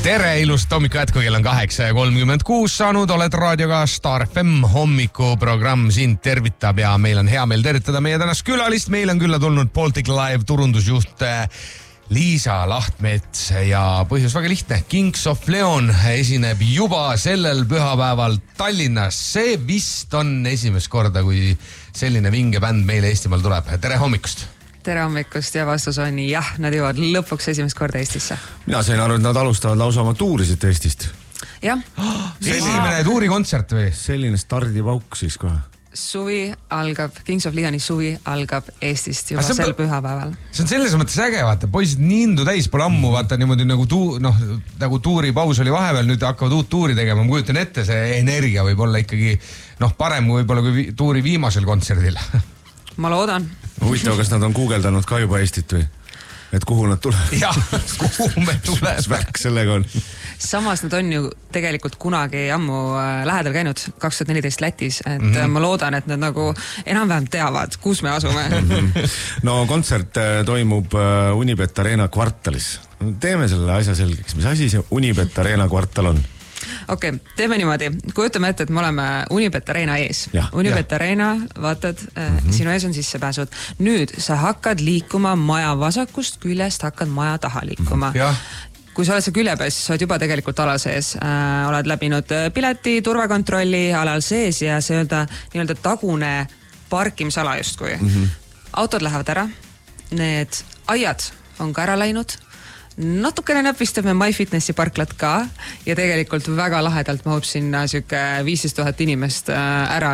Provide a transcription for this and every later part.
Tere, ilust hommikut jätku, kell on 8:36 saanud, oled raadioga Star FM hommikuprogramm sind tervitab ja meil on hea meel tervitada meie tänast külalist. Meil on külla tulnud Baltic Live turundusjuht Liisa Lahtmets ja põhjus väga lihtne. Kings of Leon esineb juba sellel pühapäeval Tallinnas. See vist on esimest korda, kui selline vinge bänd meile Eestimaal tuleb. Tere hommikust! Tere hommikust ja vastus on jah, nad jõuavad lõpuks esimest korda Eestisse. Mina sain aru, et nad alustavad lausa oma tuurisid Eestist. Jah. Esimene tuurikontsert või? Selline stardipauk siis kohe. Suvi algab, Kings of Leoni suvi algab Eestist juba sel pühapäeval. See on selles mõttes äge, vaata, poisid nii indu täis pole ammu, vaata niimoodi nagu tuuripaus oli vahepeal, nüüd hakkavad uut tuuri tegema. Ma kujutan ette, see energia võib olla ikkagi parem võib-olla kui tuuri viimasel kontserdil. Ma loodan. Huvitav, kas nad on guugeldanud ka juba Eestit või? Et kuhu nad tulevad? Jah, kuhu me tuleb. Värk sellega on. Samas nad on ju tegelikult kunagi ammu lähedal käinud 2014 Lätis, et ma loodan, et nad nagu enam-vähem teavad, kus me asume. No kontsert toimub Unibet Arena kvartalis. Teeme selle asja selgeks. Mis asi see Unibet Arena kvartal on? Okei, teeme niimoodi. Kujutame ette, et me oleme Unibet Arena ees. Unibet Arena, vaatad, sinu ees on sissepääsud. Nüüd sa hakkad liikuma maja vasakust küljest, hakkad maja taha liikuma. Kui sa oled see külje peal, siis sa oled juba tegelikult ala sees. Oled läbinud pileti, turvakontrolli alal sees ja see nii-öelda tagune parkimisala justkui. Autod lähevad ära, need aiad on ka ära läinud. Natukene näpistame MyFitnessi parklat ka ja tegelikult väga lahedalt mahub sinna süke 15 000 inimest ära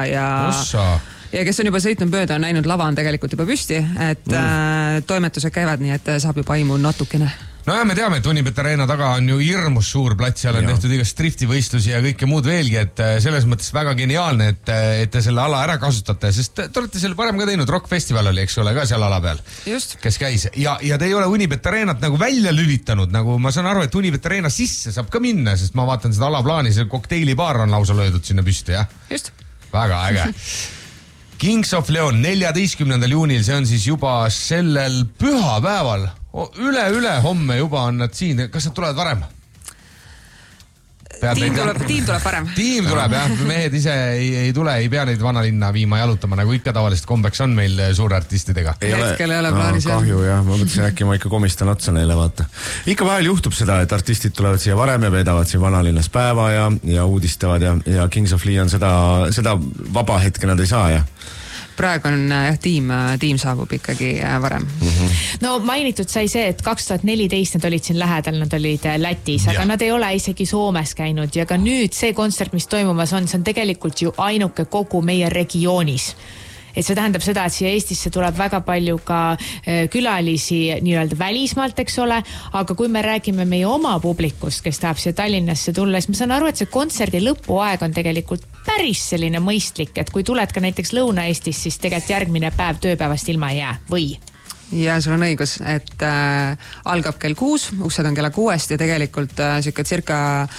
ja kes on juba sõitnud mööda, on näinud lava on tegelikult juba püsti, et toimetused käivad, nii et saab juba aimu natukene. No ja me teame, et Unibet Arena taga on ju hirmus suur plats, seal on tehtud igast driftivõistlusi ja kõike muud veelgi, et selles mõttes väga geniaalne, et te selle ala ära kasutate, sest te olete selle parem ka teinud, Rockfestival oli, eks ole, ka seal ala peal, kes käis. Ja te ei ole Unibet Arenat nagu välja lülitanud, nagu ma saan aru, et Unibet Arena sisse saab ka minna, sest ma vaatan seda alaplaani, see kokteilibaar on lausa löödud sinna püsti, jah? Just. Väga äge. Kings of Leon 14. juunil, see on siis juba sellel pühapäeval. Üle homme juba on nad siin. Kas nad tulevad varem? Tiim tuleb varem. Tiim tuleb, jah. Mehed ise ei tule, ei pea neid vanalinna viima jalutama, nagu ikka tavaliselt kombeks on meil suurartistidega. Hetkel ei ole plaanis. Kahju, jah. Ma mõtlesin, äkki ma ikka komistan otsa neile, vaata. Ikka vahel juhtub seda, et artistid tulevad siia varem ja veedavad siin vanalinnas päeva ja uudistavad ja Kings of Leon seda vaba hetke nad ei saa, jah. Praegu on tiim saabub ikkagi varem. No mainitud sai see, et 2014 nad olid siin lähedal, nad olid Lätis, aga nad ei ole isegi Soomes käinud ja ka nüüd see kontsert, mis toimumas on, see on tegelikult ju ainuke kogu meie regioonis. Et see tähendab seda, et siia Eestisse tuleb väga palju ka külalisi nii-öelda välismaalt, eks ole, aga kui me räägime meie oma publikust, kes tahab siia Tallinnasse tulla, siis ma saan aru, et see kontserdi lõpuaeg on tegelikult päris selline mõistlik, et kui tuled ka näiteks Lõuna-Eestis, siis tegelikult järgmine päev tööpäevast ilma ei jää, või? Ja sul on õigus, et algab kell 6, uksed on kella 6 ja tegelikult circa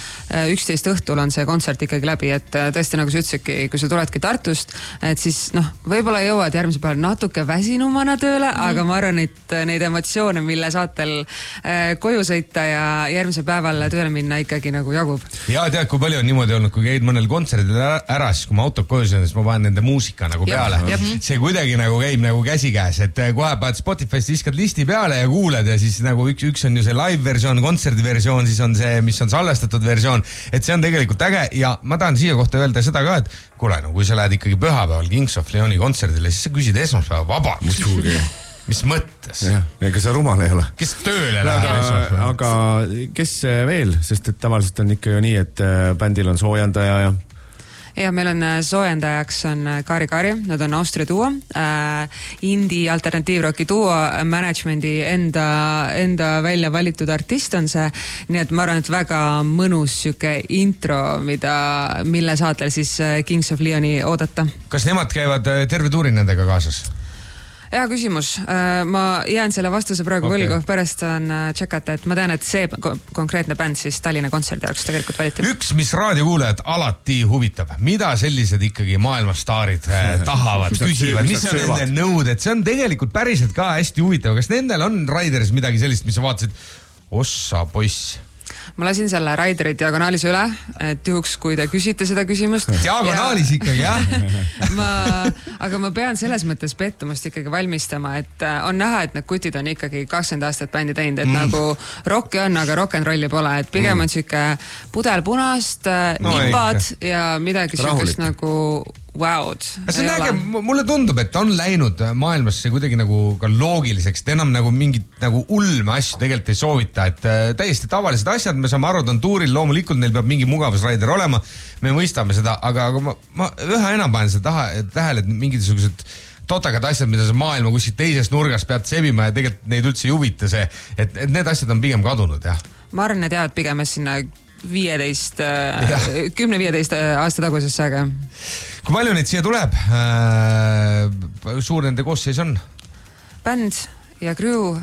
11 õhtul on see kontsert ikkagi läbi, et tõesti nagu sa ütlesidki, kui sa tuledki Tartust, et siis võib-olla jõuad järgmise päeval natuke väsinumana tööle, aga ma arvan, et neid emotsioone, mille saatel koju sõita ja järgmise päeval tööle minna ikkagi nagu jagub. Ja tead, kui palju on niimoodi olnud, kui käid mõnel kontserdil ära, siis kui ma autot koju sõin, siis ma panen nende muusika nagu peale. See kuidagi nagu käib nagu käsikäes, et kohe paned Spotify'st viskad listi peale ja kuuled ja siis nagu üks on ju see live versioon, kontserdiversioon, siis on see, mis on salvestatud versioon, et see on tegelikult äge ja ma tahan siia kohta öelda seda ka, et kuule, no kui sa lähed ikkagi pühapäeval Kings of Leoni kontserdile, siis sa küsid esmaspäeva vaba. Mis mõttes? Ega sa rumal ei ole. Kes tööle läheb? Aga kes veel? Sest et tavaliselt on ikka ju nii, et bändil on soojendaja ja meil on soojendajaks on Kaari, nad on Austria duo, indie alternatiivroki duo, managemendi enda välja valitud artist on see, nii et ma arvan, et väga mõnus süke intro, mille saatel siis Kings of Leoni oodata. Kas nemad käivad terve tuuri nendega kaasas? Hea küsimus. Ma jään selle vastuse praegu võlgu, pärast on tšekata, et ma tean, et see konkreetne bänd siis Tallinna kontserdi jaoks tegelikult valiti. Üks, mis raadiokuulajad alati huvitab, mida sellised ikkagi maailmastaarid tahavad, küsivad, mis on nende nõuded, see on tegelikult päriselt ka hästi huvitav. Kas nendel on Raideris midagi sellist, mis sa vaatasid, ossa poiss? ma lasin selle Raideri diagonaalis üle, et juhuks, kui te küsite seda küsimust. Diagonaalis ikkagi, jah? Aga ma pean selles mõttes pettumust ikkagi valmistama, et on näha, et need kutid on ikkagi 20 aastat bändi teinud, et nagu rocki on, aga rock'n'rolli pole, et pigem on siuke pudel punast, nipad ja midagi siukest nagu wow'd. See on äge, mulle tundub, et on läinud maailmas see kuidagi nagu ka loogiliseks, et enam nagu mingit nagu ulme asju tegelikult ei soovita, et täiesti tavalised asjad, me saame aru, ta on tuuril, loomulikult neil peab mingi mugavusraider olema, me mõistame seda, aga ma üha enam panen seda tähele, et mingisugused totakad asjad, mida sa maailma kuskilt teisest nurgast pead sebima ja tegelikult neid üldse ei huvita see, et need asjad on pigem kadunud, jah. Ma arvan, need jäävad pigem sinna 10-15 aasta tagusesse aega. Kui palju neid siia tuleb? Suur nende koosseis on? Bänd ja crew.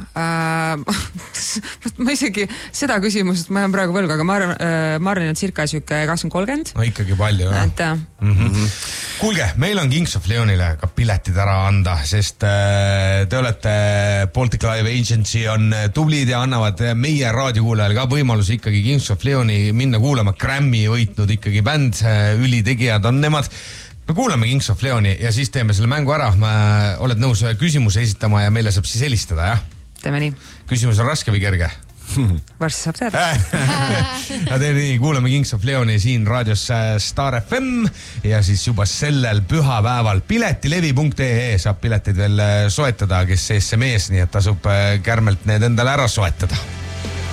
Ma isegi seda küsimust ma jään praegu võlgu, aga ma arvan, et circa 20-30. No ikkagi palju, jah. Kuulge, meil on Kings of Leonile ka piletid ära anda, sest te olete Baltic Live Agency on tublid ja annavad meie raadiokuulajale ka võimalus ikkagi Kings of Leoni minna kuulama. Grammy võitnud ikkagi bänd, ülitegijad on nemad. Me kuulame Kings of Leoni ja siis teeme selle mängu ära. Oled nõus küsimuse esitama ja meile saab siis helistada, jah? Teeme nii. Küsimus on raske või kerge? Varsti saab teada. Teeme nii, kuulame Kings of Leoni siin raadios Star FM ja siis juba sellel pühapäeval piletilevi.ee saab piletid veel soetada, kes SMS, nii et tasub kärmelt need endale ära soetada.